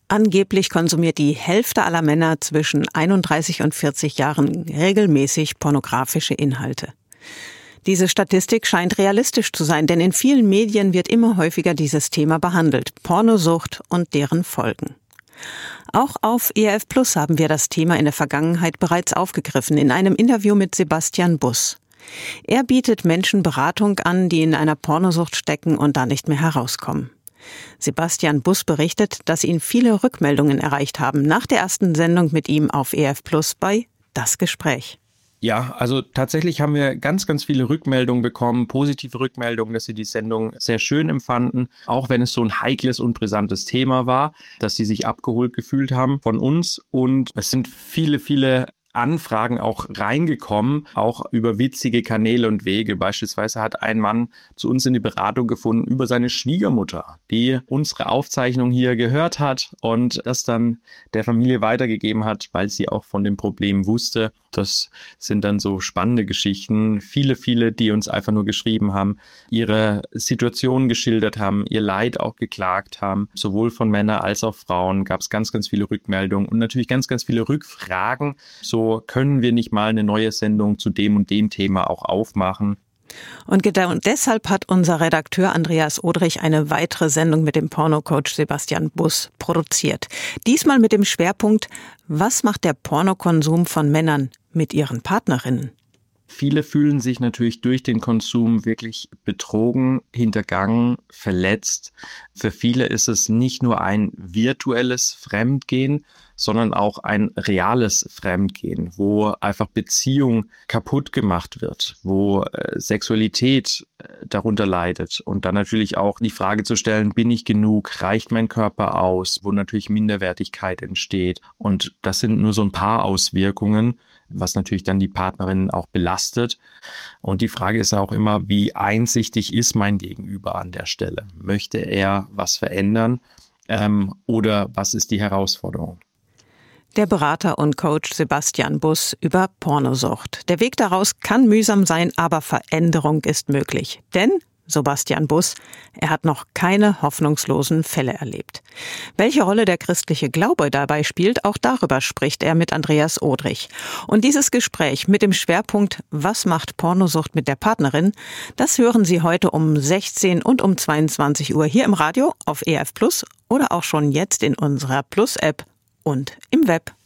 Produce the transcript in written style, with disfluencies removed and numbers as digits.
Angeblich konsumiert die Hälfte aller Männer zwischen 31 und 40 Jahren regelmäßig pornografische Inhalte. Diese Statistik scheint realistisch zu sein, denn in vielen Medien wird immer häufiger dieses Thema behandelt, Pornosucht und deren Folgen. Auch auf ERF Plus haben wir das Thema in der Vergangenheit bereits aufgegriffen, in einem Interview mit Sebastian Buss. Er bietet Menschen Beratung an, die in einer Pornosucht stecken und da nicht mehr herauskommen. Sebastian Buss berichtet, dass ihn viele Rückmeldungen erreicht haben nach der ersten Sendung mit ihm auf ERF Plus bei Das Gespräch. Ja, also tatsächlich haben wir ganz, ganz viele Rückmeldungen bekommen, positive Rückmeldungen, dass sie die Sendung sehr schön empfanden, auch wenn es so ein heikles und brisantes Thema war, dass sie sich abgeholt gefühlt haben von uns. Und es sind viele Anfragen auch reingekommen, auch über witzige Kanäle und Wege. Beispielsweise hat ein Mann zu uns in die Beratung gefunden über seine Schwiegermutter, die unsere Aufzeichnung hier gehört hat und das dann der Familie weitergegeben hat, weil sie auch von dem Problem wusste. Das sind dann so spannende Geschichten. Viele, die uns einfach nur geschrieben haben, ihre Situation geschildert haben, ihr Leid auch geklagt haben. Sowohl von Männern als auch Frauen gab es ganz, ganz viele Rückmeldungen und natürlich ganz, ganz viele Rückfragen. So können wir nicht mal eine neue Sendung zu dem und dem Thema auch aufmachen. Und deshalb hat unser Redakteur Andreas Odrich eine weitere Sendung mit dem Pornocoach Sebastian Buss produziert. Diesmal mit dem Schwerpunkt: Was macht der Pornokonsum von Männern mit ihren Partnerinnen? Viele fühlen sich natürlich durch den Konsum wirklich betrogen, hintergangen, verletzt. Für viele ist es nicht nur ein virtuelles Fremdgehen, sondern auch ein reales Fremdgehen, wo einfach Beziehung kaputt gemacht wird, wo Sexualität darunter leidet. Und dann natürlich auch die Frage zu stellen, bin ich genug, reicht mein Körper aus, wo natürlich Minderwertigkeit entsteht. Und das sind nur so ein paar Auswirkungen, was natürlich dann die Partnerin auch belastet. Und die Frage ist auch immer, wie einsichtig ist mein Gegenüber an der Stelle? Möchte er was verändern oder was ist die Herausforderung? Der Berater und Coach Sebastian Buss über Pornosucht. Der Weg daraus kann mühsam sein, aber Veränderung ist möglich. Denn Sebastian Buss, er hat noch keine hoffnungslosen Fälle erlebt. Welche Rolle der christliche Glaube dabei spielt, auch darüber spricht er mit Andreas Odrich. Und dieses Gespräch mit dem Schwerpunkt Was macht Pornosucht mit der Partnerin, das hören Sie heute um 16 und um 22 Uhr hier im Radio auf ERF Plus oder auch schon jetzt in unserer Plus-App und im Web.